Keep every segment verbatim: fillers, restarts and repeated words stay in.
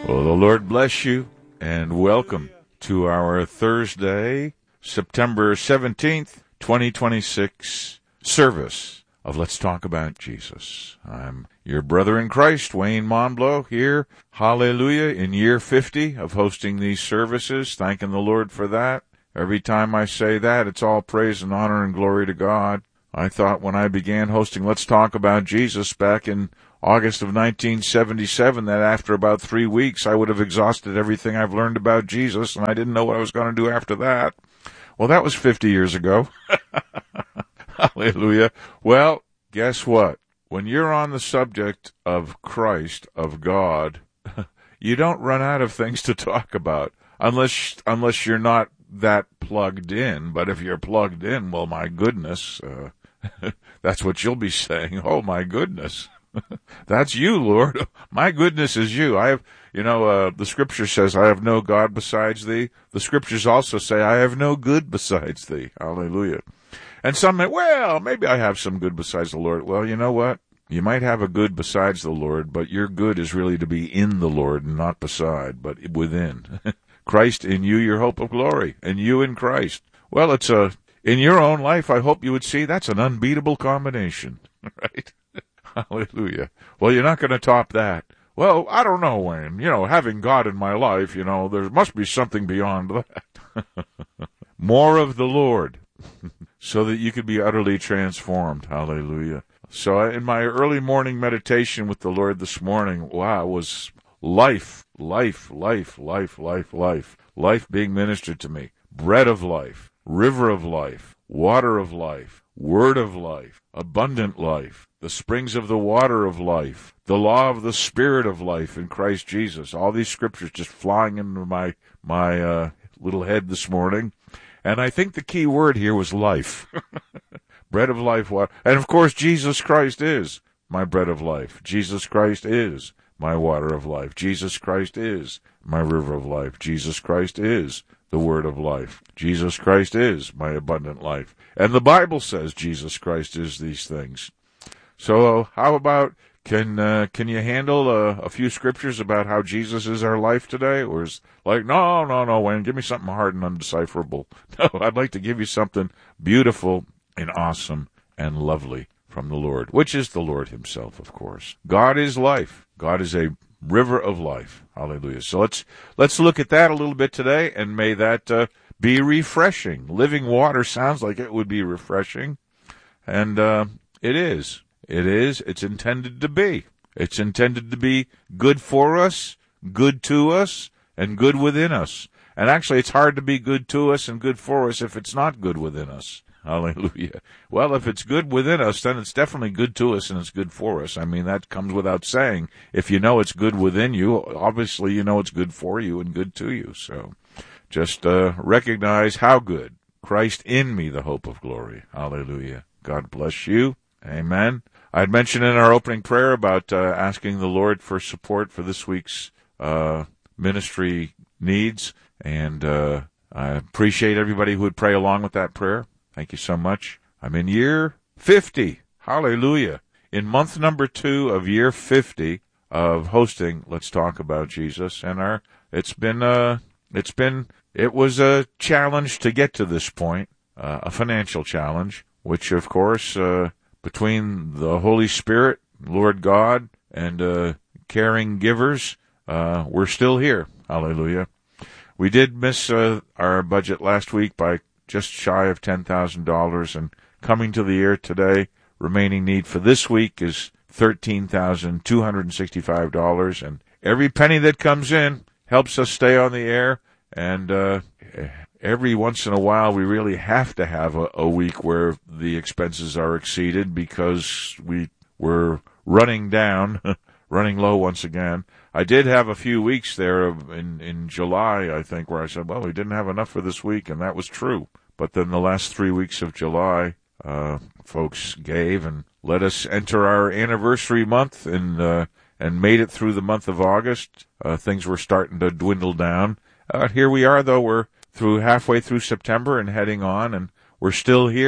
Well, the Lord bless you, and welcome to our Thursday, September seventeenth, twenty twenty-six service of Let's Talk About Jesus. I'm your brother in Christ, Wayne Monblow, here, hallelujah, in year fifty of hosting these services, thanking the Lord for that. Every time I say that, it's all praise and honor and glory to God. I thought when I began hosting Let's Talk About Jesus back in August of nineteen seventy-seven that after about three weeks I would have exhausted everything I've learned about Jesus, and I didn't know what I was going to do after that. Well, that was fifty years ago. Hallelujah. Well, guess what? When you're on the subject of Christ, of God, you don't run out of things to talk about unless unless you're not that plugged in. But if you're plugged in, well, my goodness, uh, that's what you'll be saying. Oh, my goodness. That's you, Lord. My goodness is you. I have, you know, uh, the scripture says, I have no God besides thee. The scriptures also say, I have no good besides thee. Hallelujah. And some may, well, maybe I have some good besides the Lord. Well, you know what? You might have a good besides the Lord, but your good is really to be in the Lord and not beside, but within. Christ in you, your hope of glory, and you in Christ. Well, it's a, in your own life, I hope you would see that's an unbeatable combination, right? Hallelujah. Well, you're not going to top that. Well, I don't know, Wayne. You know, having God in my life, you know, there must be something beyond that. More of the Lord, so that you could be utterly transformed. Hallelujah. So in my early morning meditation with the Lord this morning, wow, it was life, life, life, life, life, life, life being ministered to me. Bread of life, river of life, water of life, word of life, abundant life, the springs of the water of life, the law of the Spirit of life in Christ Jesus. All these scriptures just flying into my my uh, little head this morning. And I think the key word here was life. Bread of life, water. And of course, Jesus Christ is my bread of life. Jesus Christ is my water of life. Jesus Christ is my river of life. Jesus Christ is the word of life. Jesus Christ is my abundant life. And the Bible says Jesus Christ is these things. So how about, can uh, can you handle uh, a few scriptures about how Jesus is our life today? Or is like, no, no, no, Wayne, give me something hard and undecipherable. No, I'd like to give you something beautiful and awesome and lovely from the Lord, which is the Lord himself, of course. God is life. God is a river of life. Hallelujah. So let's let's look at that a little bit today, and may that uh, be refreshing. Living water sounds like it would be refreshing, and uh, it is. It is. It's intended to be. It's intended to be good for us, good to us, and good within us. And actually, it's hard to be good to us and good for us if it's not good within us. Hallelujah. Well, if it's good within us, then it's definitely good to us and it's good for us. I mean, that comes without saying. If you know it's good within you, obviously you know it's good for you and good to you. So just uh, recognize how good. Christ in me, the hope of glory. Hallelujah. God bless you. Amen. I'd mentioned in our opening prayer about uh, asking the Lord for support for this week's uh, ministry needs, and uh, I appreciate everybody who would pray along with that prayer. Thank you so much. I'm in year fifty. Hallelujah. In month number two of year fifty of hosting Let's Talk About Jesus, and our it's been uh it's been it was a challenge to get to this point, uh, a financial challenge, which of course uh between the Holy Spirit, Lord God, and uh, caring givers, uh, we're still here. Hallelujah. We did miss uh, our budget last week by just shy of ten thousand dollars, and coming to the air today, remaining need for this week is thirteen thousand two hundred sixty-five dollars, and every penny that comes in helps us stay on the air, and uh, every once in a while, we really have to have a, a week where the expenses are exceeded because we were running down, running low once again. I did have a few weeks there in, in July, I think, where I said, well, we didn't have enough for this week, and that was true. But then the last three weeks of July, uh, folks gave and let us enter our anniversary month and uh, and made it through the month of August. Uh, things were starting to dwindle down. Uh, here we are, though. We're through halfway through September and heading on, and we're still here.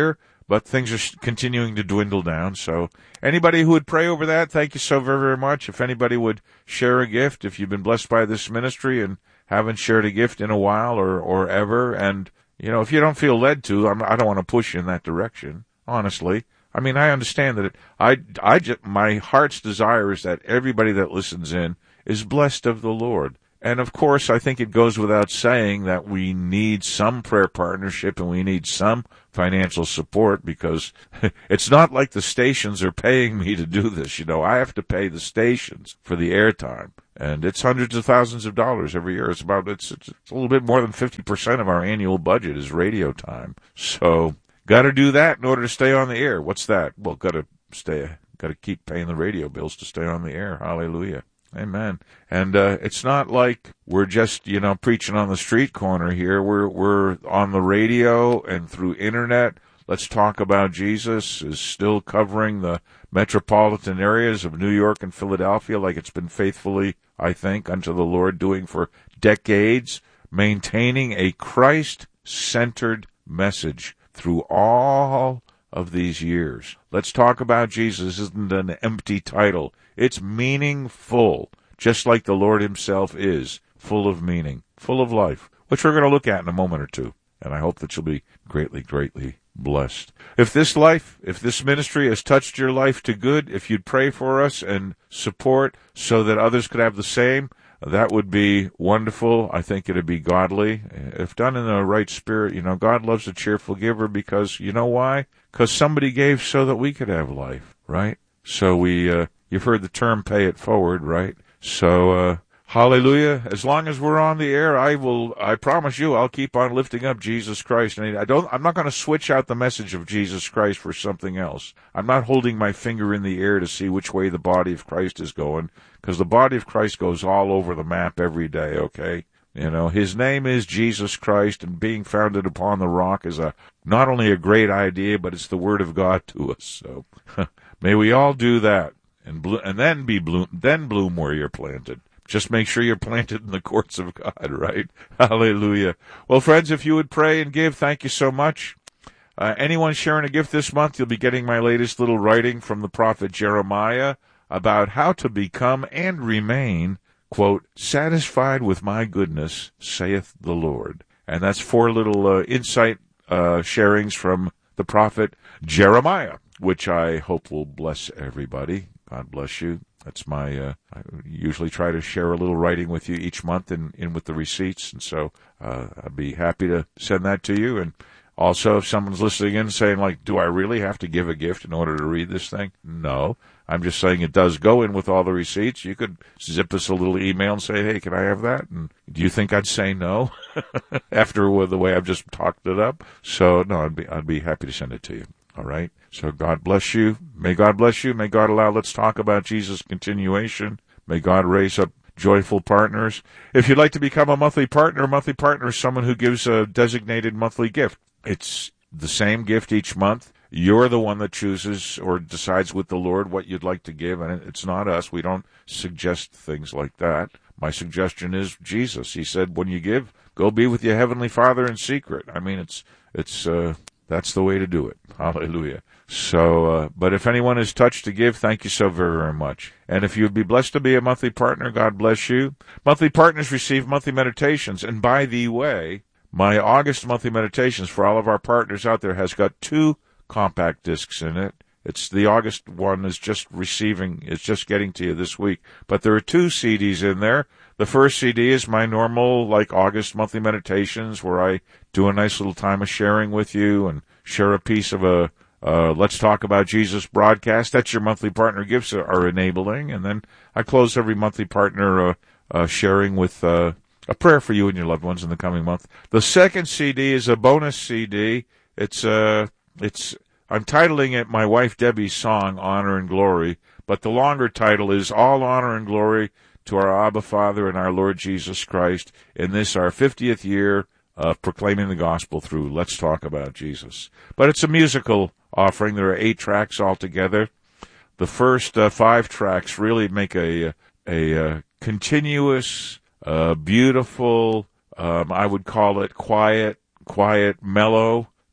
but things are continuing to dwindle down. So anybody who would pray over that, thank you so very, very much. If anybody would share a gift, if you've been blessed by this ministry and haven't shared a gift in a while or, or ever, and, you know, if you don't feel led to, I'm, I don't want to push you in that direction, honestly. I mean, I understand that it, I, I just, my heart's desire is that everybody that listens in is blessed of the Lord. And of course, I think it goes without saying that we need some prayer partnership and we need some financial support, because it's not like the stations are paying me to do this. You know, I have to pay the stations for the airtime, and it's hundreds of thousands of dollars every year. It's about, it's, it's a little bit more than fifty percent of our annual budget is radio time. So, got to do that in order to stay on the air. What's that? Well, got to stay, got to keep paying the radio bills to stay on the air. Hallelujah. Amen. And uh, it's not like we're just, you know, preaching on the street corner here. We're we're on the radio and through internet. Let's Talk About Jesus is still covering the metropolitan areas of New York and Philadelphia, like it's been faithfully, I think, unto the Lord doing for decades, maintaining a Christ-centered message through all of these years. Let's Talk About Jesus isn't an empty title. It's meaningful, just like the Lord himself is, full of meaning, full of life, which we're going to look at in a moment or two. And I hope that you'll be greatly, greatly blessed. If this life, if this ministry has touched your life to good, if you'd pray for us and support so that others could have the same, that would be wonderful. I think it'd be godly. If done in the right spirit, you know, God loves a cheerful giver, because, you know why? Because somebody gave so that we could have life, right? So we, uh, you've heard the term pay it forward, right? So, uh, hallelujah. As long as we're on the air, I will, I promise you, I'll keep on lifting up Jesus Christ. And I don't, I'm not going to switch out the message of Jesus Christ for something else. I'm not holding my finger in the air to see which way the body of Christ is going, because the body of Christ goes all over the map every day, okay? You know, his name is Jesus Christ, and being founded upon the rock is a, not only a great idea, but it's the word of God to us. So may we all do that. And, blo- and then be bloom, then bloom where you're planted. Just make sure you're planted in the courts of God, right? Hallelujah. Well, friends, if you would pray and give, thank you so much. Uh, anyone sharing a gift this month, you'll be getting my latest little writing from the prophet Jeremiah about how to become and remain, quote, satisfied with my goodness, saith the Lord. And that's four little uh, insight uh, sharings from the prophet Jeremiah, which I hope will bless everybody. God bless you. That's my, uh, I usually try to share a little writing with you each month in, in with the receipts. And so, uh, I'd be happy to send that to you. And also, if someone's listening in saying, like, do I really have to give a gift in order to read this thing? No. I'm just saying it does go in with all the receipts. You could zip us a little email and say, hey, can I have that? And do you think I'd say no after the way I've just talked it up? So, no, I'd be, I'd be happy to send it to you. All right. So God bless you. May God bless you. May God allow Let's Talk About Jesus continuation. May God raise up joyful partners. If you'd like to become a monthly partner, a monthly partner is someone who gives a designated monthly gift. It's the same gift each month. You're the one that chooses or decides with the Lord what you'd like to give, and it's not us. We don't suggest things like that. My suggestion is Jesus. He said, when you give, go be with your Heavenly Father in secret. I mean, it's, it's, uh, that's the way to do it. Hallelujah. So, uh, but if anyone is touched to give, thank you so very, very much. And if you'd be blessed to be a monthly partner, God bless you. Monthly partners receive monthly meditations. And by the way, my August monthly meditations for all of our partners out there has got two compact discs in it. It's the August one is just receiving, it's just getting to you this week. But there are two C Ds in there. The first C D is my normal, like, August monthly meditations, where I do a nice little time of sharing with you and share a piece of a uh, Let's Talk About Jesus broadcast. That's your monthly partner gifts are enabling. And then I close every monthly partner uh, uh, sharing with uh, a prayer for you and your loved ones in the coming month. The second C D is a bonus C D. It's uh, it's I'm titling it My Wife Debbie's Song, Honor and Glory, but the longer title is All Honor and Glory to our Abba Father and our Lord Jesus Christ in this, our fiftieth year of proclaiming the gospel through Let's Talk About Jesus. But it's a musical offering. There are eight tracks altogether. The first uh, five tracks really make a, a, a continuous, uh, beautiful, um, I would call it quiet, quiet, mellow,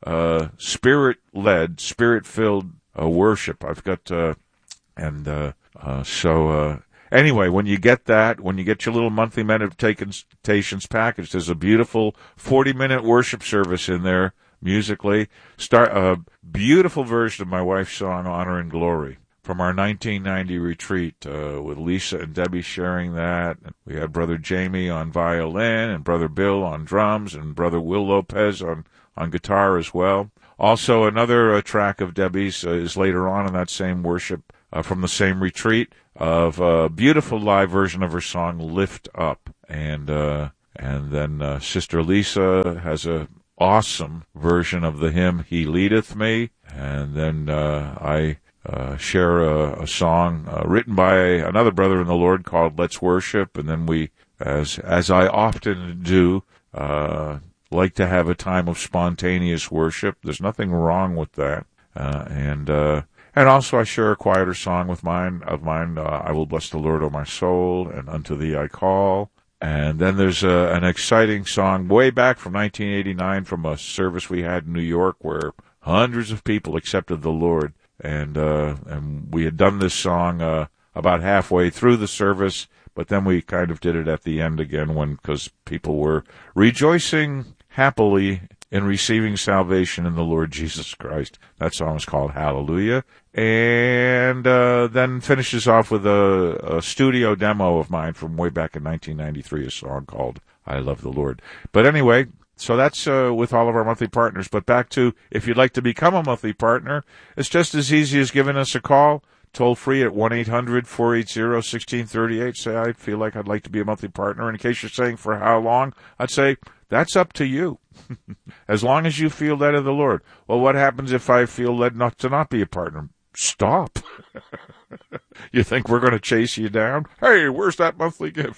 uh, spirit-led, spirit-filled uh, worship. I've got, uh, and uh, uh, so uh, anyway, when you get that, when you get your little monthly meditations package, there's a beautiful forty-minute worship service in there musically. Start a beautiful version of my wife's song, Honor and Glory, from our nineteen ninety retreat, uh, with Lisa and Debbie sharing that. We had Brother Jamie on violin, and Brother Bill on drums, and Brother Will Lopez on, on guitar as well. Also, another uh, track of Debbie's uh, is later on in that same worship, uh, from the same retreat, of a beautiful live version of her song, Lift Up. And, uh, and then uh, Sister Lisa has a awesome version of the hymn, He Leadeth Me. And then uh, I... Uh, share a, a song uh, written by another brother in the Lord called Let's Worship, and then we, as as I often do, uh, like to have a time of spontaneous worship. There's nothing wrong with that, uh, and uh, and also I share a quieter song with mine of mine. Uh, I will bless the Lord, O my soul, and unto Thee I call. And then there's a, an exciting song way back from nineteen eighty-nine from a service we had in New York where hundreds of people accepted the Lord. And, uh, and we had done this song, uh, about halfway through the service, but then we kind of did it at the end again when, cause people were rejoicing happily in receiving salvation in the Lord Jesus Christ. That song is called Hallelujah. And, uh, then finishes off with a, a studio demo of mine from way back in nineteen ninety-three, a song called I Love the Lord. But anyway, so that's uh, with all of our monthly partners. But back to, if you'd like to become a monthly partner, it's just as easy as giving us a call, toll free at one eight hundred four eight zero one six three eight. Say, I feel like I'd like to be a monthly partner. In case you're saying for how long, I'd say, that's up to you. As long as you feel led of the Lord. Well, what happens if I feel led not to not be a partner? Stop. You think we're going to chase you down? Hey, where's that monthly gift?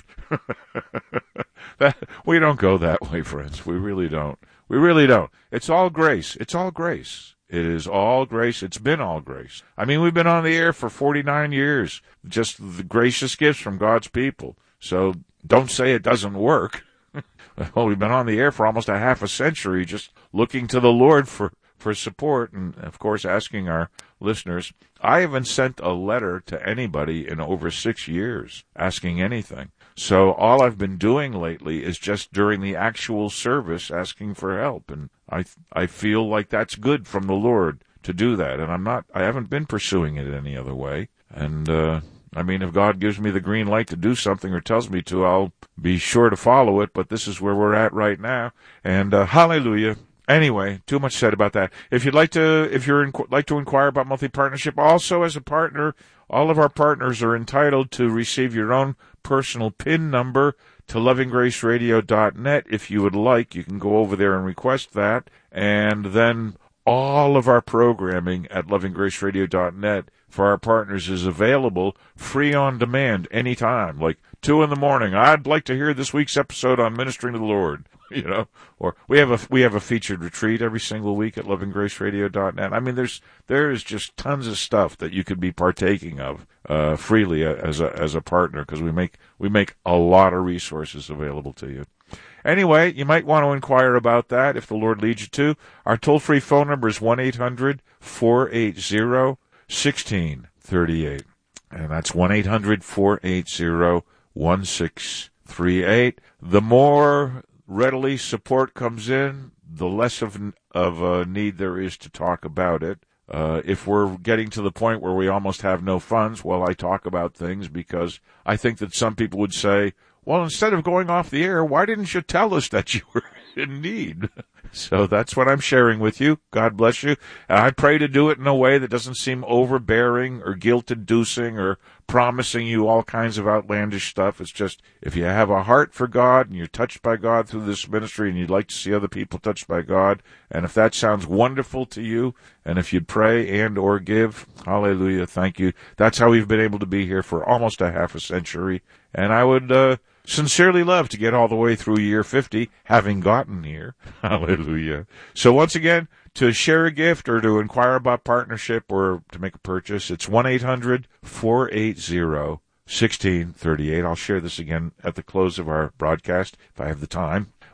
That, we don't go that way, friends. We really don't. We really don't. It's all grace. It's all grace. It is all grace. It's been all grace. I mean, we've been on the air for forty-nine years. Just the gracious gifts from God's people. So don't say it doesn't work. Well, we've been on the air for almost a half a century just looking to the Lord for, for support and, of course, asking our listeners. I haven't sent a letter to anybody in over six years asking anything. So all I've been doing lately is just during the actual service asking for help. And I I feel like that's good from the Lord to do that. And I'm not, I haven't been pursuing it any other way. And, uh, I mean, if God gives me the green light to do something or tells me to, I'll be sure to follow it. But this is where we're at right now. And, uh, hallelujah. Anyway, too much said about that. If you'd like to, if you're in, like to inquire about monthly partnership, also as a partner, all of our partners are entitled to receive your own personal P I N number to loving grace radio dot net. If you would like, you can go over there and request that. And then all of our programming at loving grace radio dot net for our partners is available free on demand anytime. Like two in the morning, I'd like to hear this week's episode on ministering to the Lord. You know, or we have a we have a featured retreat every single week at loving grace radio dot net. I mean, there's there is just tons of stuff that you could be partaking of uh, freely as a as a partner, because we make we make a lot of resources available to you. Anyway, you might want to inquire about that if the Lord leads you to. Our toll free phone number is one eight hundred four eight zero one six three eight, and that's one eight hundred four eight zero one six three eight. The more readily support comes in, the less of of a need there is to talk about it. Uh, if we're getting to the point where we almost have no funds, well, I talk about things because I think that some people would say, well, instead of going off the air, why didn't you tell us that you were in need? So that's what I'm sharing with you. God bless you. And I pray to do it in a way that doesn't seem overbearing or guilt-inducing or promising you all kinds of outlandish stuff. It's just, if you have a heart for God and you're touched by God through this ministry and you'd like to see other people touched by God, and if that sounds wonderful to you, and if you'd pray and or give, hallelujah, thank you. That's how we've been able to be here for almost a half a century. And I would uh, sincerely love to get all the way through year fifty, having gotten here. Hallelujah. So once again, to share a gift or to inquire about partnership or to make a purchase, it's one eight hundred four eight zero one six three eight. I'll share this again at the close of our broadcast if I have the time.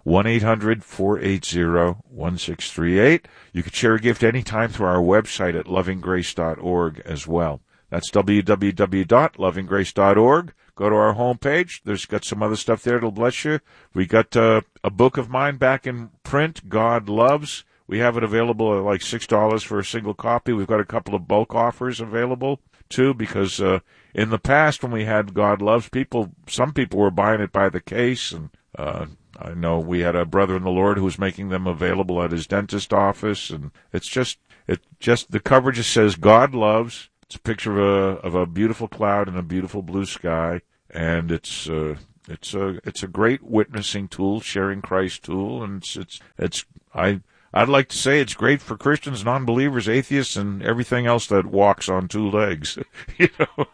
one eight hundred four eight zero one six three eight. You can share a gift anytime through our website at loving grace dot org as well. That's w w w dot loving grace dot org. Go to our homepage. There's got some other stuff there that'll bless you. We got uh, a book of mine back in print, God Loves. We have it available at like six dollars for a single copy. We've got a couple of bulk offers available, too, because uh, in the past when we had God Loves, people, some people were buying it by the case. And uh, I know we had a brother in the Lord who was making them available at his dentist office. And it's just, it just the cover just says God Loves. It's a picture of a of a beautiful cloud and a beautiful blue sky, and it's uh, it's a it's a great witnessing tool, sharing Christ tool, and it's it's it's I I'd like to say it's great for Christians, non-believers, atheists, and everything else that walks on two legs, you know,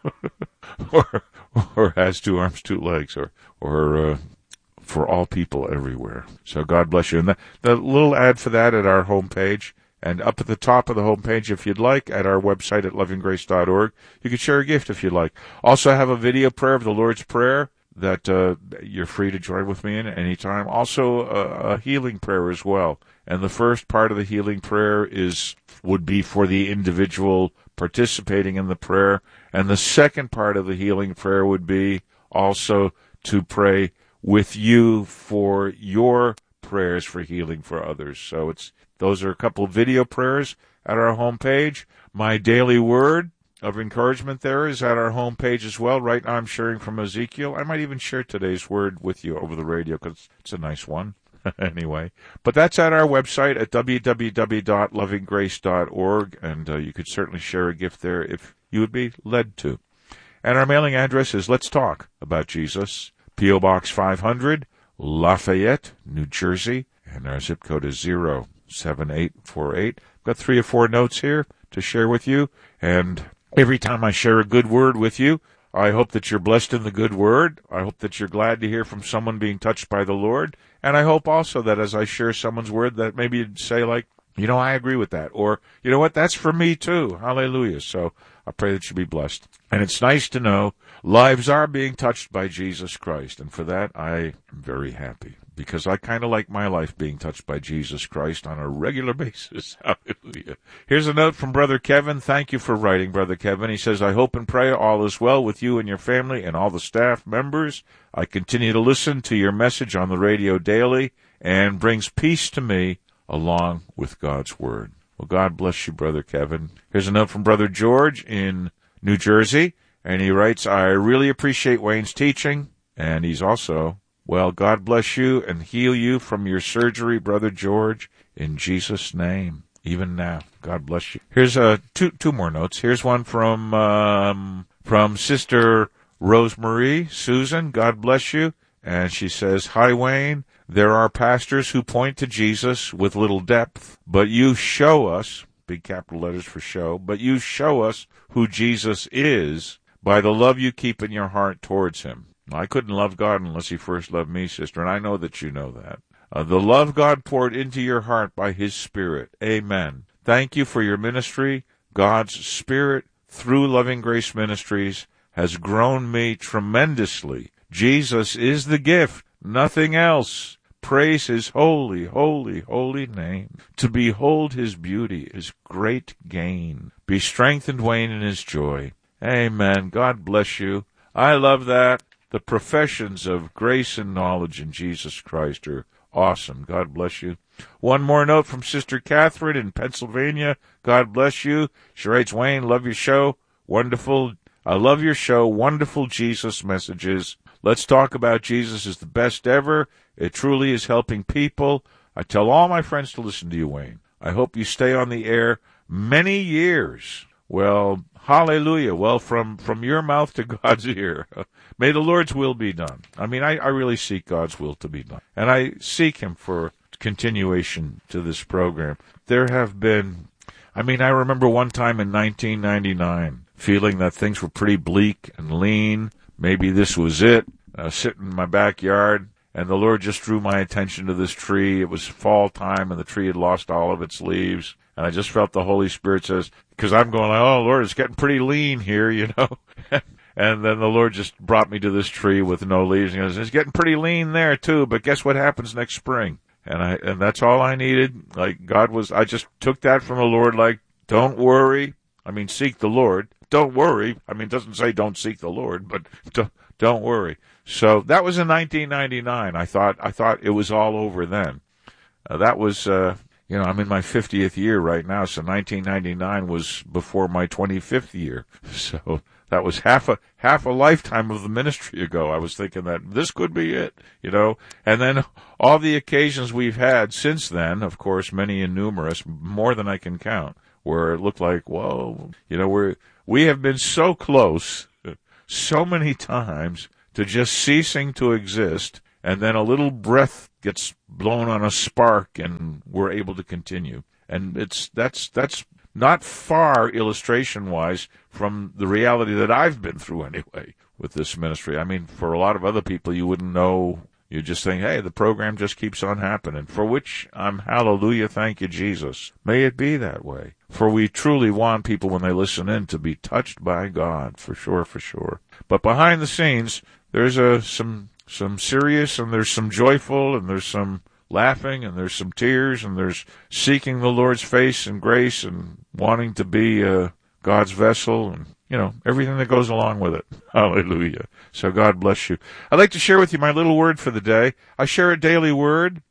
or or has two arms, two legs, or or uh, for all people everywhere. So God bless you. And the, the little ad for that at our homepage. And up at the top of the homepage, if you'd like, at our website at loving grace dot org, you can share a gift if you'd like. Also have a video prayer of the Lord's Prayer that uh, you're free to join with me in anytime. Also a, a healing prayer as well. And the first part of the healing prayer is would be for the individual participating in the prayer. And the second part of the healing prayer would be also to pray with you for your prayers for healing for others. So it's those are a couple of video prayers at our homepage. My daily word of encouragement there is at our homepage as well. Right now I'm sharing from Ezekiel. I might even share today's word with you over the radio because it's a nice one. Anyway, but that's at our website at w w w dot loving grace dot org, and uh, you could certainly share a gift there if you would be led to. And our mailing address is Let's Talk About Jesus, P O. Box five hundred, Lafayette, New Jersey, and our zip code is zero seven eight four eight. I've got three or four notes here to share with you, and every time I share a good word with you, I hope that you're blessed in the good word. I hope that you're glad to hear from someone being touched by the Lord, and I hope also that as I share someone's word that maybe you'd say like, you know, I agree with that, or, you know what, that's for me too. Hallelujah. So I pray that you be blessed. And it's nice to know lives are being touched by Jesus Christ, and for that I am very happy, because I kind of like my life being touched by Jesus Christ on a regular basis. Hallelujah. Here's a note from Brother Kevin. Thank you for writing, Brother Kevin. He says, I hope and pray all is well with you and your family and all the staff members. I continue to listen to your message on the radio daily and brings peace to me along with God's Word. Well, God bless you, Brother Kevin. Here's a note from Brother George in New Jersey, and he writes, I really appreciate Wayne's teaching, and he's also, well, God bless you and heal you from your surgery, Brother George, in Jesus' name, even now. God bless you. Here's uh, two two more notes. Here's one from um, from Sister Rosemarie, Susan. God bless you. And she says, Hi, Wayne. There are pastors who point to Jesus with little depth, but you show us, big capital letters for show, but you show us who Jesus is by the love you keep in your heart towards him. I couldn't love God unless he first loved me, sister, and I know that you know that. Uh, the love God poured into your heart by his Spirit. Amen. Thank you for your ministry. God's Spirit, through Loving Grace Ministries, has grown me tremendously. Jesus is the gift, nothing else. Praise his holy, holy, holy name. To behold his beauty is great gain. Be strengthened, Wayne, in his joy. Amen. God bless you. I love that. The professions of grace and knowledge in Jesus Christ are awesome. God bless you. One more note from Sister Catherine in Pennsylvania. God bless you. She writes, Wayne, love your show. Wonderful. I love your show. Wonderful Jesus messages. Let's Talk About Jesus is the best ever. It truly is helping people. I tell all my friends to listen to you, Wayne. I hope you stay on the air many years. Well, hallelujah. Well, from, from your mouth to God's ear. May the Lord's will be done. I mean, I, I really seek God's will to be done. And I seek him for continuation to this program. There have been, I mean, I remember one time in nineteen ninety-nine feeling that things were pretty bleak and lean. Maybe this was it. I was sitting in my backyard, and the Lord just drew my attention to this tree. It was fall time, and the tree had lost all of its leaves. And I just felt the Holy Spirit says, because I'm going like, oh, Lord, it's getting pretty lean here, you know. And then the Lord just brought me to this tree with no leaves. And he goes, it's getting pretty lean there too, but guess what happens next spring? And I, and that's all I needed. Like God was, I just took that from the Lord, like, don't worry. I mean, seek the Lord. Don't worry. I mean, it doesn't say don't seek the Lord, but don't, don't worry. So that was in nineteen ninety-nine. I thought, I thought it was all over then. Uh, that was, uh, you know, I'm in my fiftieth year right now, so nineteen ninety-nine was before my twenty-fifth year. So that was half a half a lifetime of the ministry ago. I was thinking that this could be it, you know. And then all the occasions we've had since then, of course, many and numerous, more than I can count, where it looked like, whoa, you know, we're, we have been so close so many times to just ceasing to exist, and then a little breath gets blown on a spark and we're able to continue. And it's that's that's not far illustration-wise from the reality that I've been through anyway with this ministry. I mean, for a lot of other people, you wouldn't know. You just think, hey, the program just keeps on happening, for which I'm hallelujah, thank you, Jesus. May it be that way. For we truly want people, when they listen in, to be touched by God, for sure, for sure. But behind the scenes, there's a, some some serious, and there's some joyful, and there's some laughing, and there's some tears, and there's seeking the Lord's face and grace, and wanting to be uh, God's vessel, and, you know, everything that goes along with it. Hallelujah. So God bless you. I'd like to share with you my little word for the day. I share a daily word.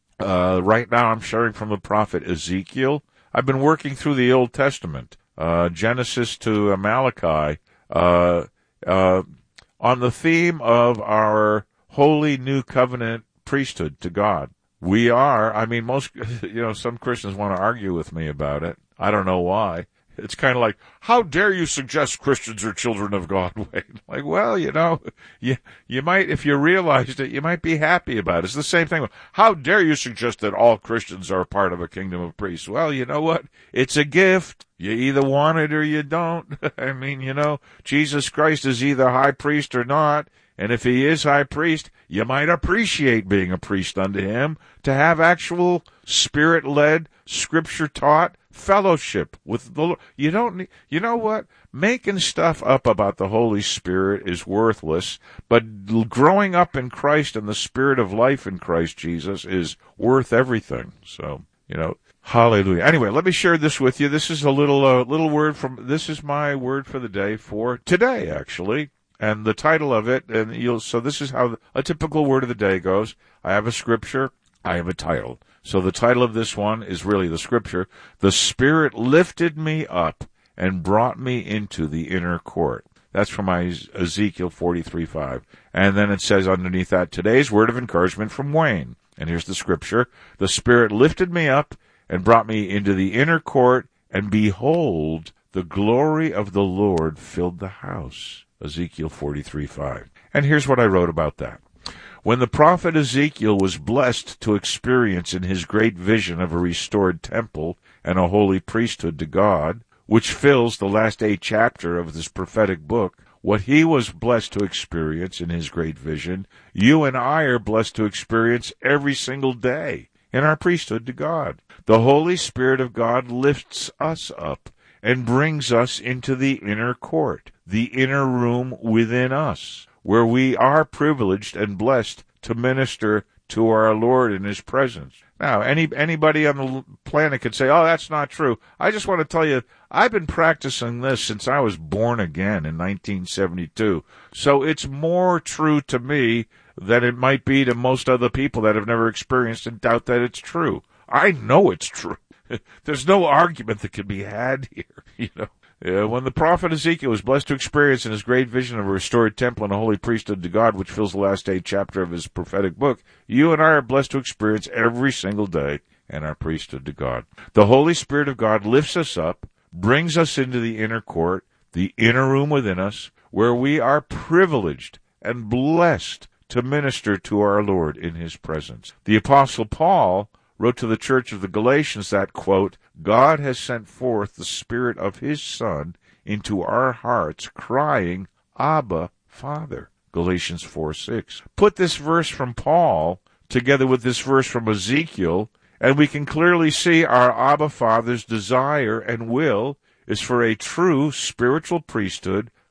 Uh, right now I'm sharing from the prophet Ezekiel. I've been working through the Old Testament, uh, Genesis to Malachi, uh, uh, on the theme of our holy new covenant priesthood to God. We are, I mean, most, you know, some Christians want to argue with me about it. I don't know why. It's kind of like, how dare you suggest Christians are children of God? Wait, like, well, you know, you, you might, if you realized it, you might be happy about it. It's the same thing. How dare you suggest that all Christians are part of a kingdom of priests? Well, you know what? It's a gift. You either want it or you don't. I mean, you know, Jesus Christ is either high priest or not. And if he is high priest, you might appreciate being a priest unto him, to have actual spirit-led, scripture-taught fellowship with the Lord. You don't need, you know what? Making stuff up about the Holy Spirit is worthless, but growing up in Christ and the spirit of life in Christ Jesus is worth everything. So, you know, hallelujah. Anyway, let me share this with you. This is a little, uh, little word from, this is my word for the day for today, actually. And the title of it, and you'll, so this is how a typical word of the day goes. I have a scripture, I have a title. So the title of this one is really the scripture. The Spirit lifted me up and brought me into the inner court. That's from Ezekiel forty-three five. And then it says underneath that, today's word of encouragement from Wayne. And here's the scripture. The Spirit lifted me up and brought me into the inner court, and behold, the glory of the Lord filled the house. Ezekiel forty-three five. And here's what I wrote about that. When the prophet Ezekiel was blessed to experience in his great vision of a restored temple and a holy priesthood to God, which fills the last eight chapter of this prophetic book, what he was blessed to experience in his great vision, you and I are blessed to experience every single day in our priesthood to God. The Holy Spirit of God lifts us up and brings us into the inner court, the inner room within us, where we are privileged and blessed to minister to our Lord in his presence. Now, any anybody on the planet could say, oh, that's not true. I just want to tell you, I've been practicing this since I was born again in nineteen seventy-two. So it's more true to me than it might be to most other people that have never experienced and doubt that it's true. I know it's true. There's no argument that can be had here, you know. Uh, when the prophet Ezekiel was blessed to experience in his great vision of a restored temple and a holy priesthood to God, which fills the last eight chapter of his prophetic book, you and I are blessed to experience every single day in our priesthood to God. The Holy Spirit of God lifts us up, brings us into the inner court, the inner room within us, where we are privileged and blessed to minister to our Lord in his presence. The Apostle Paul wrote to the church of the Galatians that, quote, God has sent forth the Spirit of his Son into our hearts, crying, Abba, Father. Galatians four six. Put this verse from Paul together with this verse from Ezekiel, and we can clearly see our Abba Father's desire and will is for a true spiritual priesthood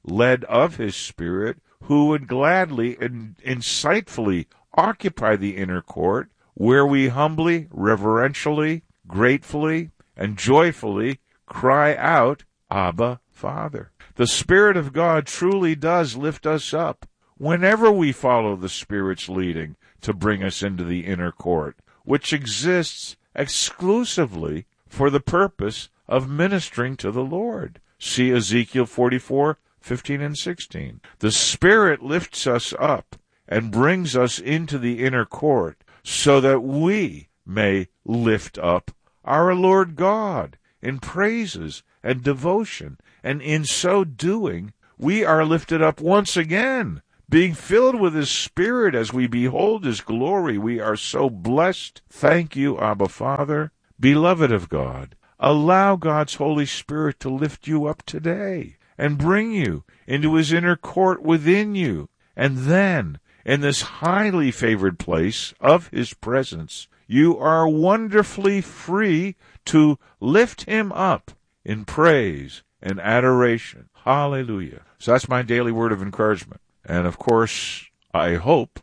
led of his Spirit, who would gladly and insightfully occupy the inner court, where we humbly, reverentially, gratefully, and joyfully cry out, Abba, Father. The Spirit of God truly does lift us up whenever we follow the Spirit's leading to bring us into the inner court, which exists exclusively for the purpose of ministering to the Lord. See Ezekiel forty-four, fifteen and sixteen. The Spirit lifts us up and brings us into the inner court so that we may lift up our Lord God in praises and devotion, and in so doing, we are lifted up once again, being filled with His Spirit as we behold His glory. We are so blessed. Thank you, Abba Father. Beloved of God, allow God's Holy Spirit to lift you up today and bring you into His inner court within you. And then, in this highly favored place of His presence, you are wonderfully free to lift Him up in praise and adoration. Hallelujah. So that's my daily word of encouragement. And of course, I hope,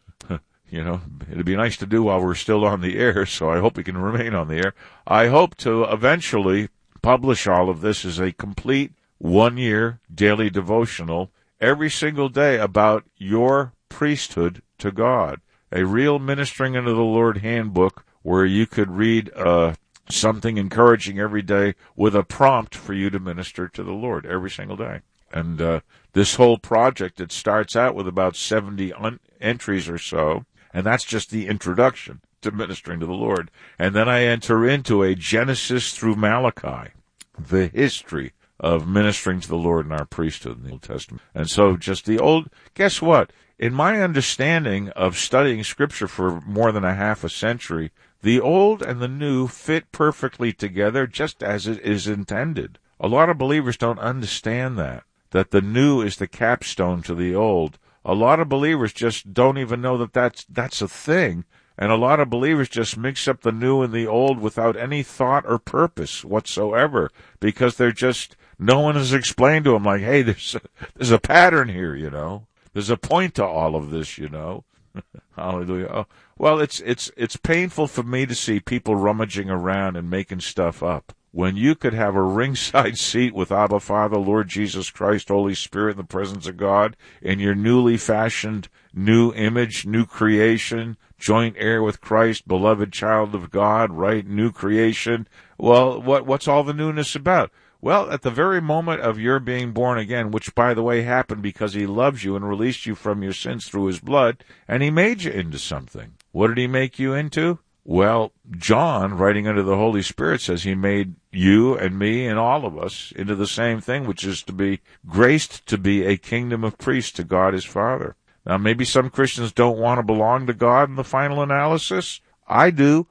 you know, it'd be nice to do while we're still on the air, so I hope we can remain on the air. I hope to eventually publish all of this as a complete one-year daily devotional every single day about your priesthood to God. A real ministering unto the Lord handbook where you could read uh, something encouraging every day with a prompt for you to minister to the Lord every single day. And uh, this whole project, it starts out with about seventy un- entries or so, and that's just the introduction to ministering to the Lord. And then I enter into a Genesis through Malachi, the history of ministering to the Lord in our priesthood in the Old Testament. And so just the old, guess what? In my understanding of studying Scripture for more than a half a century, the old and the new fit perfectly together just as it is intended. A lot of believers don't understand that, that the new is the capstone to the old. A lot of believers just don't even know that that's, that's a thing. And a lot of believers just mix up the new and the old without any thought or purpose whatsoever, because they're just, no one has explained to them, like, hey, there's a, there's a pattern here, you know. There's a point to all of this, you know. Hallelujah. Oh, well, it's it's it's painful for me to see people rummaging around and making stuff up when you could have a ringside seat with Abba Father, Lord Jesus Christ, Holy Spirit, in the presence of God, in your newly fashioned new image, new creation, joint heir with Christ, beloved child of God, right? New creation. Well, what what's all the newness about? Well, at the very moment of your being born again, which, by the way, happened because He loves you and released you from your sins through His blood, and He made you into something. What did He make you into? Well, John, writing under the Holy Spirit, says He made you and me and all of us into the same thing, which is to be graced to be a kingdom of priests to God His Father. Now, maybe some Christians don't want to belong to God in the final analysis. I do.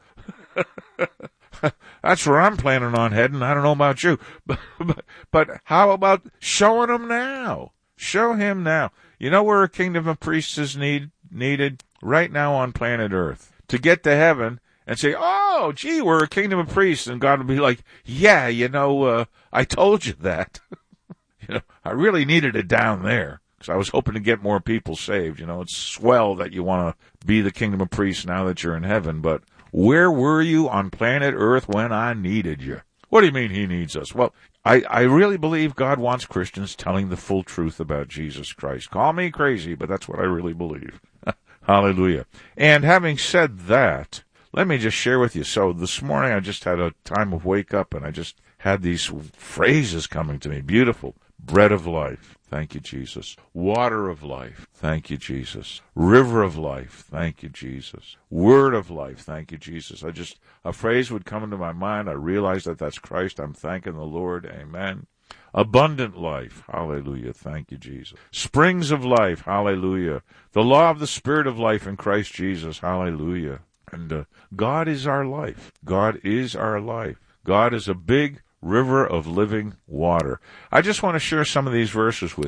That's where I'm planning on heading. I don't know about you. But, but, but how about showing Him now? Show Him now. You know where a kingdom of priests is need, needed? Right now on planet Earth. To get to heaven and say, oh, gee, we're a kingdom of priests. And God will be like, yeah, you know, uh, I told you that. You know, I really needed it down there because I was hoping to get more people saved. You know, it's swell that you want to be the kingdom of priests now that you're in heaven, but where were you on planet Earth when I needed you? What do you mean He needs us? Well, I, I really believe God wants Christians telling the full truth about Jesus Christ. Call me crazy, but that's what I really believe. Hallelujah. And having said that, let me just share with you. So this morning I just had a time of wake up and I just had these phrases coming to me. Beautiful. Bread of life. Thank you, Jesus. Water of life. Thank you, Jesus. River of life. Thank you, Jesus. Word of life. Thank you, Jesus. I just, a phrase would come into my mind. I realized that that's Christ. I'm thanking the Lord. Amen. Abundant life. Hallelujah. Thank you, Jesus. Springs of life. Hallelujah. The law of the Spirit of life in Christ Jesus. Hallelujah. And uh, God is our life. God is our life. God is a big river of living water. I just want to share some of these verses with you.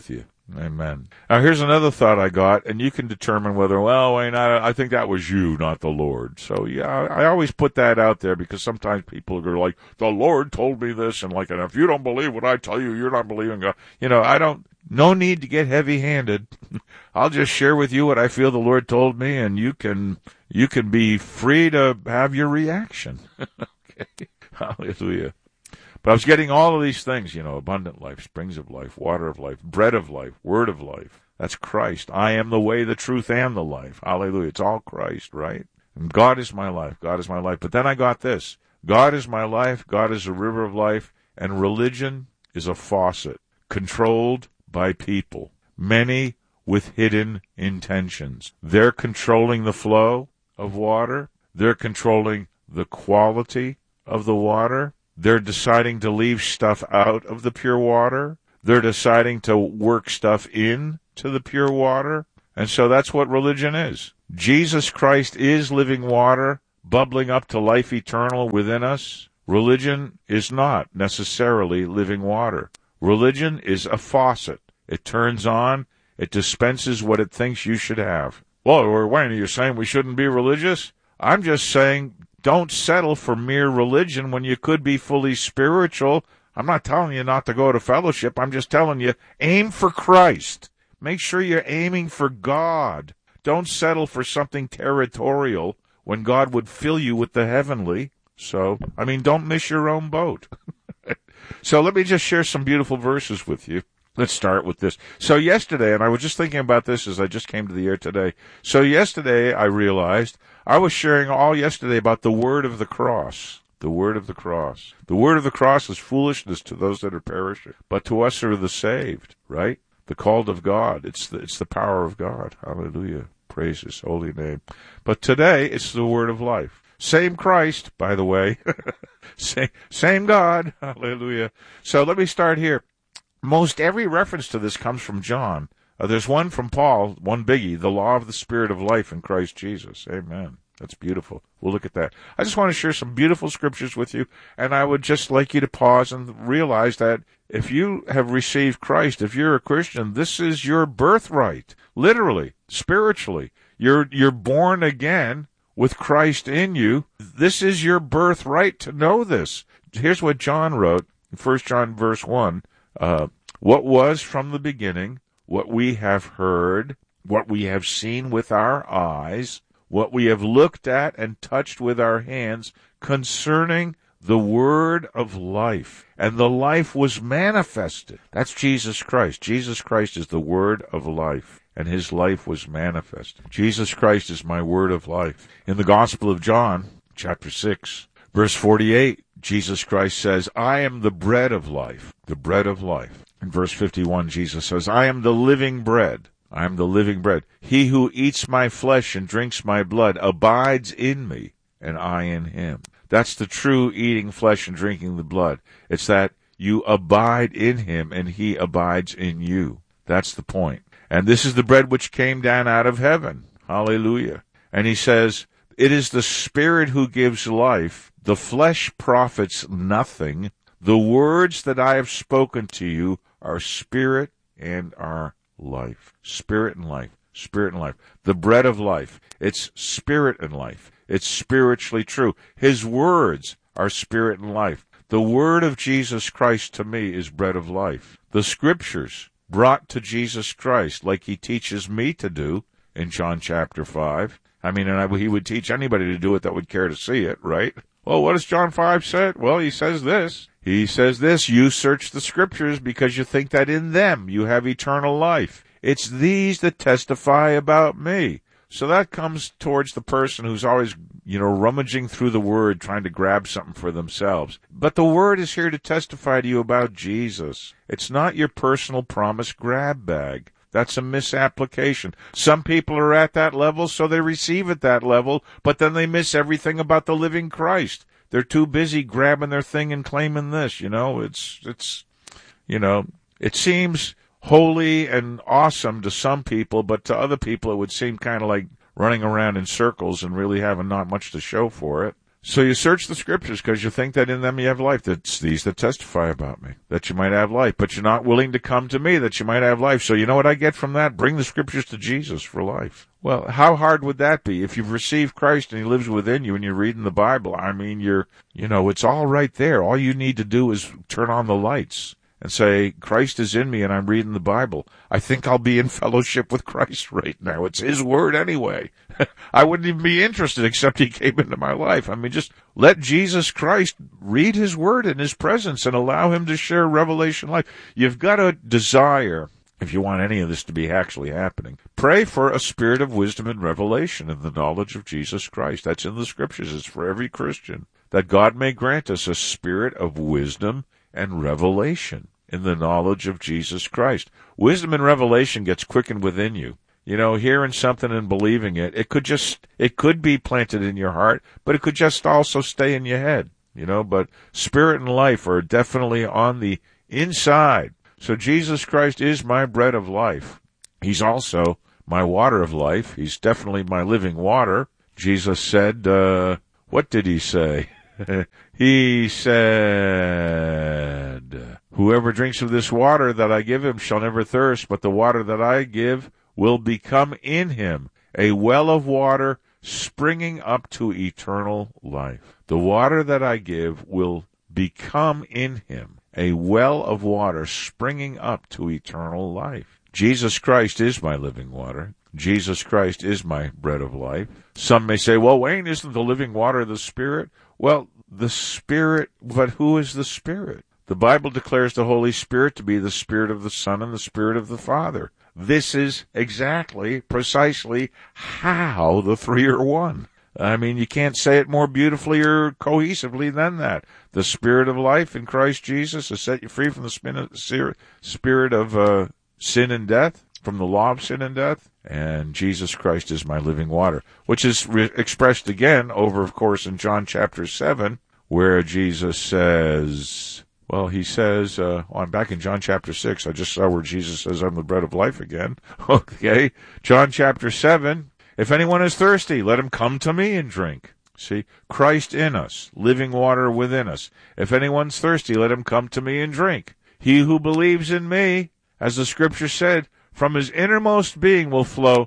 Amen. Now, here's another thought I got, and you can determine whether, well, Wayne, I, I think that was you, not the Lord. So, yeah, I, I always put that out there because sometimes people are like, the Lord told me this, and like, and if you don't believe what I tell you, you're not believing God. You know, I don't, no need to get heavy-handed. I'll just share with you what I feel the Lord told me, and you can, you can be free to have your reaction. Okay. Hallelujah. But I was getting all of these things, you know, abundant life, springs of life, water of life, bread of life, word of life. That's Christ. I am the way, the truth, and the life. Hallelujah. It's all Christ, right? And God is my life. God is my life. But then I got this. God is my life. God is a river of life. And religion is a faucet controlled by people, many with hidden intentions. They're controlling the flow of water. They're controlling the quality of the water. They're deciding to leave stuff out of the pure water. They're deciding to work stuff in to the pure water. And so that's what religion is. Jesus Christ is living water, bubbling up to life eternal within us. Religion is not necessarily living water. Religion is a faucet. It turns on. It dispenses what it thinks you should have. Well, Wayne, are you saying we shouldn't be religious? I'm just saying, don't settle for mere religion when you could be fully spiritual. I'm not telling you not to go to fellowship. I'm just telling you, aim for Christ. Make sure you're aiming for God. Don't settle for something territorial when God would fill you with the heavenly. So, I mean, don't miss your own boat. So let me just share some beautiful verses with you. Let's start with this. So yesterday, and I was just thinking about this as I just came to the air today. So yesterday I realized I was sharing all yesterday about the word of the cross. The word of the cross. The word of the cross is foolishness to those that are perishing, but to us are the saved, right? The called of God. It's the, it's the power of God. Hallelujah. Praise his holy name. But today it's the word of life. Same Christ, by the way. same, same God. Hallelujah. So let me start here. Most every reference to this comes from John. Uh, there's one from Paul, one biggie, the law of the Spirit of life in Christ Jesus. Amen. That's beautiful. We'll look at that. I just want to share some beautiful scriptures with you, and I would just like you to pause and realize that if you have received Christ, if you're a Christian, this is your birthright, literally, spiritually. You're, you're born again with Christ in you. This is your birthright to know this. Here's what John wrote in First John verse one. Uh, what was from the beginning, what we have heard, what we have seen with our eyes, what we have looked at and touched with our hands concerning the word of life. And the life was manifested. That's Jesus Christ. Jesus Christ is the word of life, and his life was manifested. Jesus Christ is my word of life. In the Gospel of John, chapter six, verse forty-eight, Jesus Christ says, I am the bread of life, the bread of life. In verse fifty-one, Jesus says, I am the living bread. I am the living bread. He who eats my flesh and drinks my blood abides in me, and I in him. That's the true eating flesh and drinking the blood. It's that you abide in him, and he abides in you. That's the point. And this is the bread which came down out of heaven. Hallelujah. And he says, it is the Spirit who gives life. The flesh profits nothing. The words that I have spoken to you are spirit and are life. Spirit and life. Spirit and life. The bread of life. It's spirit and life. It's spiritually true. His words are spirit and life. The word of Jesus Christ to me is bread of life. The scriptures brought to Jesus Christ, like he teaches me to do in John chapter five. I mean, and I, he would teach anybody to do it that would care to see it, right? Well, what does John five say? Well, he says this. He says this, you search the scriptures because you think that in them you have eternal life. It's these that testify about me. So that comes towards the person who's always, you know, rummaging through the word, trying to grab something for themselves. But the word is here to testify to you about Jesus. It's not your personal promise grab bag. That's a misapplication. Some people are at that level, so they receive at that level, but then they miss everything about the living Christ. They're too busy grabbing their thing and claiming this, you know. It's, it's, you know, it seems holy and awesome to some people, but to other people it would seem kind of like running around in circles and really having not much to show for it. So you search the scriptures because you think that in them you have life. That's these that testify about me, that you might have life. But you're not willing to come to me that you might have life. So you know what I get from that? Bring the scriptures to Jesus for life. Well, how hard would that be? If you've received Christ and he lives within you and you're reading the Bible, I mean, you're, you know, it's all right there. All you need to do is turn on the lights and say, Christ is in me and I'm reading the Bible. I think I'll be in fellowship with Christ right now. It's his word anyway. I wouldn't even be interested except he came into my life. I mean, just let Jesus Christ read his word in his presence and allow him to share revelation life. You've got to desire, if you want any of this to be actually happening, pray for a spirit of wisdom and revelation in the knowledge of Jesus Christ. That's in the scriptures. It's for every Christian. That God may grant us a spirit of wisdom and revelation in the knowledge of Jesus Christ. Wisdom and revelation gets quickened within you. You know, hearing something and believing it, it could just, it could be planted in your heart, but it could just also stay in your head, you know, but spirit and life are definitely on the inside. So Jesus Christ is my bread of life. He's also my water of life. He's definitely my living water. Jesus said, uh, what did he say? He said, whoever drinks of this water that I give him shall never thirst, but the water that I give will become in him a well of water springing up to eternal life. The water that I give will become in him a well of water springing up to eternal life. Jesus Christ is my living water. Jesus Christ is my bread of life. Some may say, well, Wayne, isn't the living water the Spirit? Well, the Spirit, but who is the Spirit? The Bible declares the Holy Spirit to be the Spirit of the Son and the Spirit of the Father. This is exactly, precisely how the three are one. I mean, you can't say it more beautifully or cohesively than that. The Spirit of life in Christ Jesus has set you free from the spirit of uh, sin and death, from the law of sin and death, and Jesus Christ is my living water, which is re- expressed again over, of course, in John chapter seven, where Jesus says, well, he says, uh, oh, I'm back in John chapter six. I just saw where Jesus says, I'm the bread of life again. Okay, John chapter seven, if anyone is thirsty, let him come to me and drink. See, Christ in us, living water within us. If anyone's thirsty, let him come to me and drink. He who believes in me, as the scripture said, from his innermost being will flow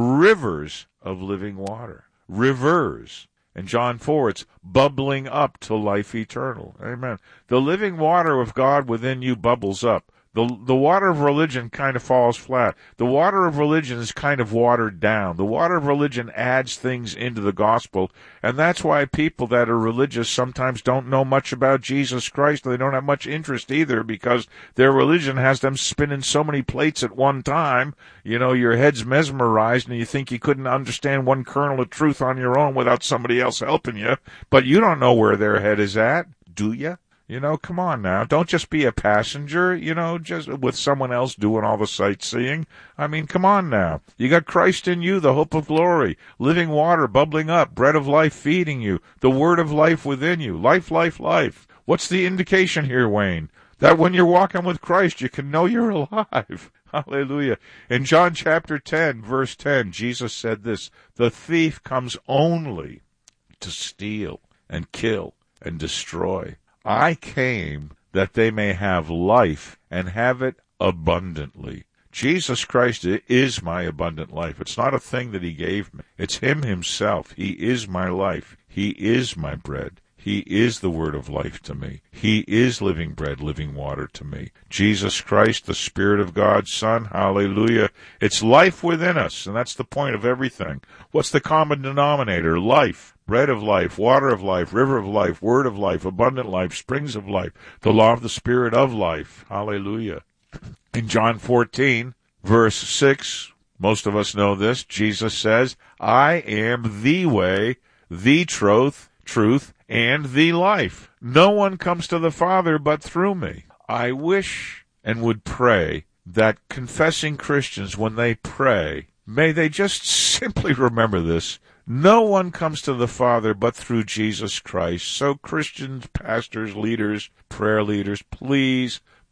rivers of living water. Rivers. In John four, it's bubbling up to life eternal. Amen. The living water of God within you bubbles up. The, the water of religion kind of falls flat. The water of religion is kind of watered down. The water of religion adds things into the gospel, and that's why people that are religious sometimes don't know much about Jesus Christ. They don't have much interest either, because their religion has them spinning so many plates at one time. You know, your head's mesmerized, and you think you couldn't understand one kernel of truth on your own without somebody else helping you, but you don't know where their head is at, do you? You know, come on now. Don't just be a passenger, you know, just with someone else doing all the sightseeing. I mean, come on now. You got Christ in you, the hope of glory, living water bubbling up, bread of life feeding you, the word of life within you. Life, life, life. What's the indication here, Wayne? That when you're walking with Christ, you can know you're alive. Hallelujah. In John chapter ten, verse ten, Jesus said this, the thief comes only to steal and kill and destroy. I came that they may have life and have it abundantly. Jesus Christ is my abundant life. It's not a thing that he gave me. It's him himself. He is my life. He is my bread. He is the word of life to me. He is living bread, living water to me. Jesus Christ, the Spirit of God's Son, hallelujah. It's life within us, and that's the point of everything. What's the common denominator? Life. Bread of life, water of life, river of life, word of life, abundant life, springs of life, the law of the Spirit of life. Hallelujah. In John fourteen, verse six, most of us know this, Jesus says, I am the way, the truth, truth, and the life. No one comes to the Father but through me. I wish and would pray that confessing Christians, when they pray, may they just simply remember this. No one comes to the Father but through Jesus Christ. So Christians, pastors, leaders, prayer leaders, please,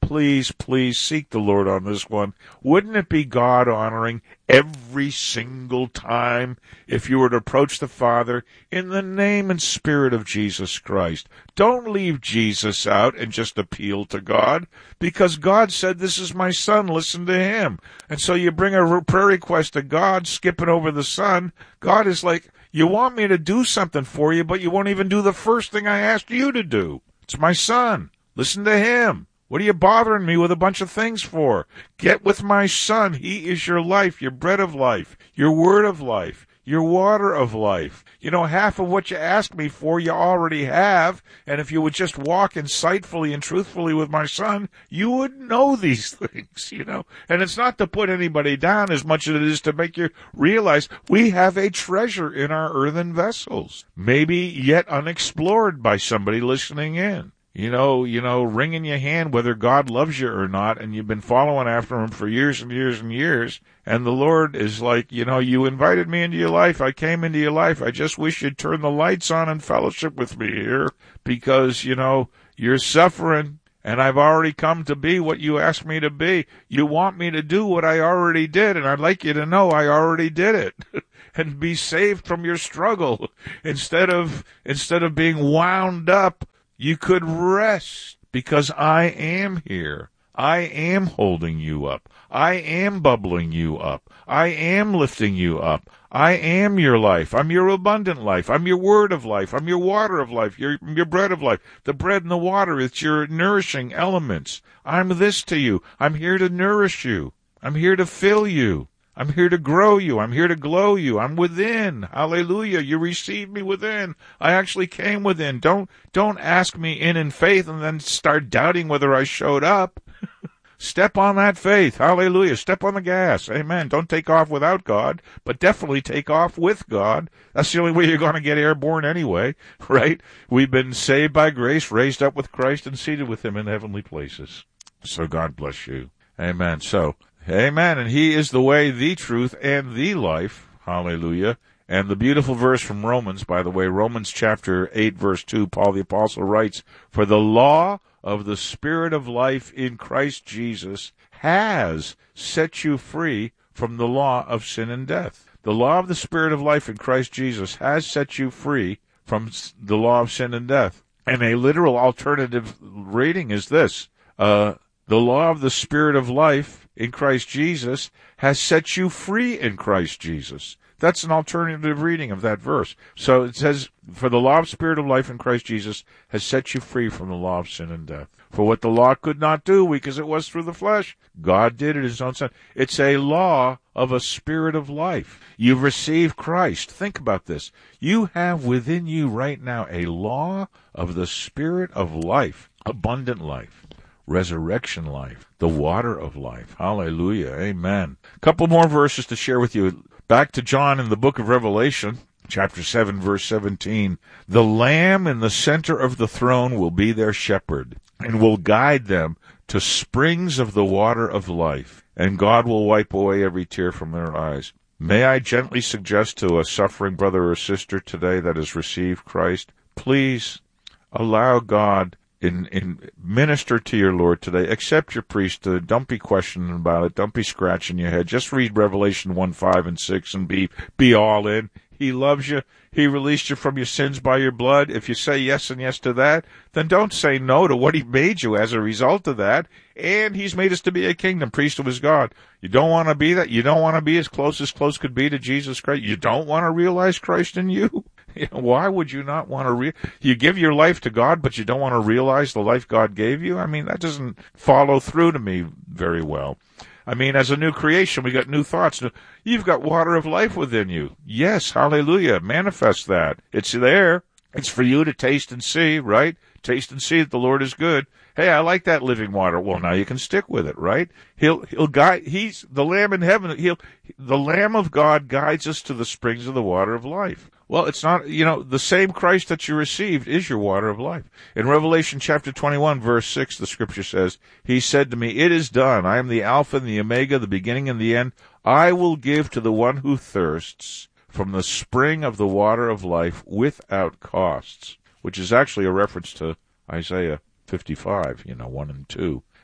please, please seek the Lord on this one. Wouldn't it be God-honoring every single time if you were to approach the Father in the name and spirit of Jesus Christ? Don't leave Jesus out and just appeal to God, because God said, this is my son, listen to him. And so you bring a prayer request to God, skipping over the son. God is like, you want me to do something for you, but you won't even do the first thing I asked you to do. It's my son. Listen to him. What are you bothering me with a bunch of things for? Get with my son. He is your life, your bread of life, your word of life, your water of life. You know, half of what you ask me for, you already have. And if you would just walk insightfully and truthfully with my son, you would know these things, you know. And it's not to put anybody down as much as it is to make you realize we have a treasure in our earthen vessels, maybe yet unexplored by somebody listening in. You know, you know, wringing your hand whether God loves you or not, and you've been following after him for years and years and years, and the Lord is like, you know, you invited me into your life, I came into your life, I just wish you'd turn the lights on and fellowship with me here, because, you know, you're suffering, and I've already come to be what you asked me to be. You want me to do what I already did, and I'd like you to know I already did it. And be saved from your struggle. Instead of, instead of being wound up, you could rest, because I am here. I am holding you up. I am bubbling you up. I am lifting you up. I am your life. I'm your abundant life. I'm your word of life. I'm your water of life. Your, your bread of life. The bread and the water, it's your nourishing elements. I'm this to you. I'm here to nourish you. I'm here to fill you. I'm here to grow you. I'm here to glow you. I'm within. Hallelujah. You receive me within. I actually came within. Don't, don't ask me in in faith and then start doubting whether I showed up. Step on that faith. Hallelujah. Step on the gas. Amen. Don't take off without God, but definitely take off with God. That's the only way you're going to get airborne anyway, right? We've been saved by grace, raised up with Christ, and seated with him in heavenly places. So God bless you. Amen. So, amen. And he is the way, the truth, and the life. Hallelujah. And the beautiful verse from Romans, by the way, Romans chapter eight, verse two, Paul the Apostle writes, for the law of the Spirit of life in Christ Jesus has set you free from the law of sin and death. The law of the Spirit of life in Christ Jesus has set you free from the law of sin and death. And a literal alternative reading is this, uh, the law of the Spirit of life in Christ Jesus has set you free in Christ Jesus. That's an alternative reading of that verse. So it says, for the law of Spirit of life in Christ Jesus has set you free from the law of sin and death. For what the law could not do, weak as it was through the flesh, God did it his own son. It's a law of a spirit of life. You've received Christ. Think about this. You have within you right now a law of the Spirit of life, abundant life, resurrection life, the water of life. Hallelujah. Amen. A couple more verses to share with you. Back to John in the book of Revelation, chapter seven, verse seventeen. The Lamb in the center of the throne will be their shepherd and will guide them to springs of the water of life, and God will wipe away every tear from their eyes. May I gently suggest to a suffering brother or sister today that has received Christ, please allow God In, in minister to your Lord today. Accept your priesthood. Don't be questioning about it. Don't be scratching your head. Just read Revelation one, five, and six and be, be all in. He loves you. He released you from your sins by your blood. If you say yes and yes to that, then don't say no to what he made you as a result of that. And he's made us to be a kingdom, priest of his God. You don't want to be that. You don't want to be as close as close could be to Jesus Christ. You don't want to realize Christ in you. You know, why would you not want to re- you give your life to God, but you don't want to realize the life God gave you? I mean, that doesn't follow through to me very well. I mean, as a new creation, we got new thoughts. You've got water of life within you. Yes, hallelujah. Manifest that. It's there. It's for you to taste and see, right? Taste and see that the Lord is good. Hey, I like that living water. Well, now you can stick with it, right? He'll, he'll guide, he's the Lamb in heaven. He'll, the Lamb of God guides us to the springs of the water of life. Well, it's not, you know, the same Christ that you received is your water of life. In Revelation chapter twenty-one, verse six, the scripture says, he said to me, it is done. I am the Alpha and the Omega, the beginning and the end. I will give to the one who thirsts from the spring of the water of life without costs, which is actually a reference to Isaiah fifty-five, you know, one and two,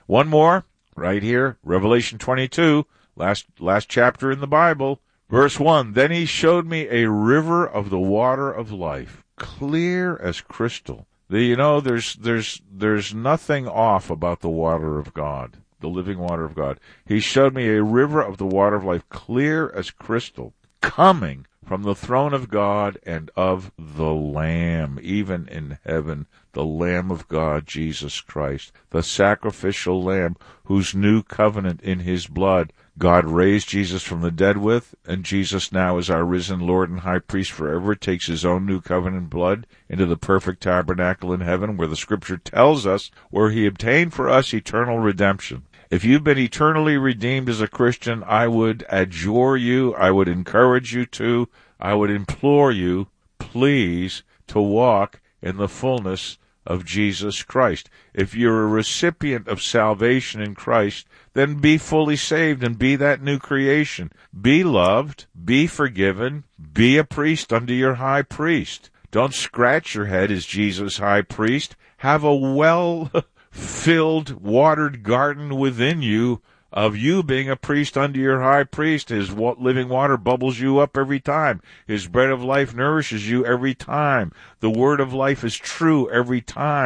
One more, right here, Revelation twenty-two, last last chapter in the Bible, verse one. Then he showed me a river of the water of life, clear as crystal. The, you know, there's there's there's nothing off about the water of God, the living water of God. He showed me a river of the water of life, clear as crystal, coming from the throne of God and of the Lamb, even in heaven, the Lamb of God, Jesus Christ, the sacrificial Lamb, whose new covenant in his blood God raised Jesus from the dead with, and Jesus now is our risen Lord and High Priest forever, takes his own new covenant blood into the perfect tabernacle in heaven, where the Scripture tells us where he obtained for us eternal redemption. If you've been eternally redeemed as a Christian, I would adjure you, I would encourage you to, I would implore you, please, to walk in the fullness of Jesus Christ. If you're a recipient of salvation in Christ, then be fully saved and be that new creation. Be loved, be forgiven, be a priest under your high priest. Don't scratch your head as Jesus' high priest. Have a well filled, watered garden within you of you being a priest under your high priest. His living water bubbles you up every time. His bread of life nourishes you every time. The word of life is true every time.